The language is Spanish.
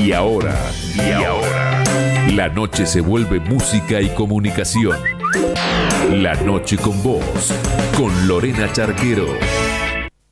Y ahora, la noche se vuelve música y comunicación. La noche con vos, con Lorena Charquero.